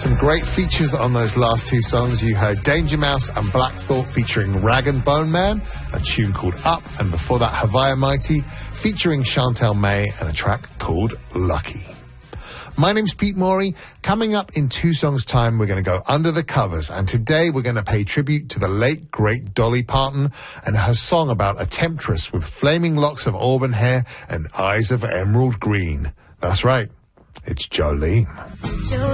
Some great features on those last two songs. You heard Danger Mouse and Black Thought featuring Rag and Bone Man, a tune called Up, and before that Hawaii Mighty featuring Chantel May and a track called Lucky. My name's Pete Morey. Coming up in 2 songs' time, we're going to go under the covers, and today we're going to pay tribute to the late, great Dolly Parton and her song about a temptress with flaming locks of auburn hair and eyes of emerald green. That's right, it's Jolene.